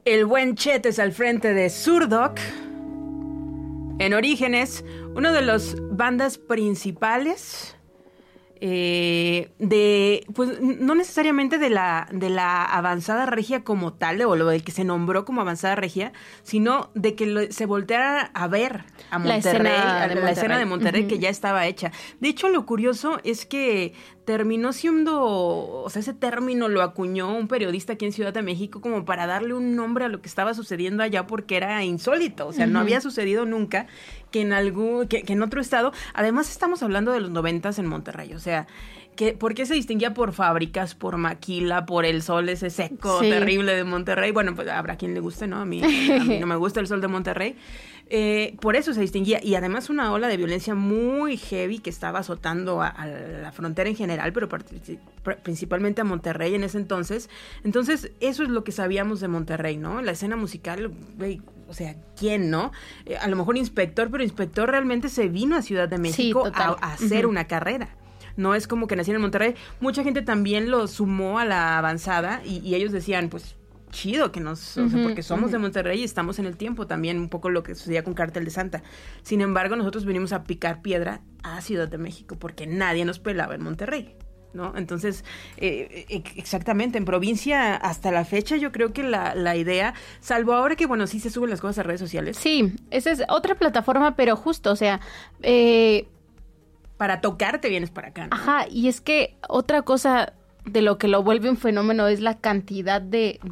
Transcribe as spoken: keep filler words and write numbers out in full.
El buen Chetes al frente de Zurdok. En Orígenes, uno de los bandas principales eh, de, pues no necesariamente de la, de la avanzada regia como tal, o lo del que se nombró como avanzada regia, sino de que lo, se volteara a ver a Monterrey, la escena de a la Monterrey, escena de Monterrey uh-huh. que ya estaba hecha. De hecho, lo curioso es que terminó siendo, o sea, ese término lo acuñó un periodista aquí en Ciudad de México como para darle un nombre a lo que estaba sucediendo allá porque era insólito, o sea, uh-huh. no había sucedido nunca que en algún, que, que en otro estado, además estamos hablando de los noventas en Monterrey, o sea, que ¿por qué se distinguía por fábricas, por maquila, por el sol ese seco, sí. terrible de Monterrey? Bueno, pues habrá quien le guste, ¿no? A mí, a mí no me gusta el sol de Monterrey. Eh, por eso se distinguía, y además una ola de violencia muy heavy que estaba azotando a, a la frontera en general, pero partic- principalmente a Monterrey en ese entonces. Entonces, eso es lo que sabíamos de Monterrey, ¿no? La escena musical, güey, o sea, ¿quién, no? Eh, a lo mejor Inspector, pero Inspector realmente se vino a Ciudad de México sí, a, a hacer uh-huh. una carrera. No es como que nació en Monterrey. Mucha gente también lo sumó a la avanzada y, y ellos decían, pues, chido que nos, uh-huh, o sea, porque somos uh-huh. de Monterrey y estamos en el tiempo también, un poco lo que sucedía con Cártel de Santa. Sin embargo, nosotros venimos a picar piedra a Ciudad de México porque nadie nos pelaba en Monterrey, ¿no? Entonces, eh, exactamente, en provincia hasta la fecha yo creo que la, la idea, salvo ahora que, bueno, sí se suben las cosas a redes sociales. Sí, esa es otra plataforma, pero justo, o sea, eh... para tocarte vienes para acá, ¿no? Ajá, y es que otra cosa de lo que lo vuelve un fenómeno es la cantidad de,